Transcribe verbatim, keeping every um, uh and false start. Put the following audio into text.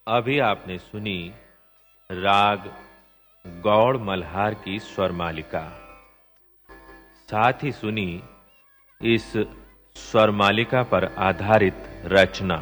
अभी आपने सुनी राग गौड़ मल्हार की स्वर मालिका, साथ ही सुनी इस स्वर मालिका पर आधारित रचना